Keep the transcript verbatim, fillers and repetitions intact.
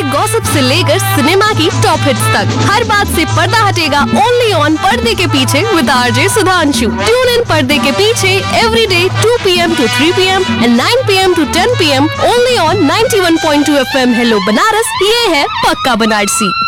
Gossip से लेकर cinema की टॉप हिट्स तक, हर बात से पर्दा हटेगा ओनली ऑन पर्दे के पीछे with RJ Sudhanshu. Tune in पर्दे के पीछे every day to P M to three P M and nine P M to ten P am only on ninety one point two F M. Hello Banaras, ये है पक्का बनारसी।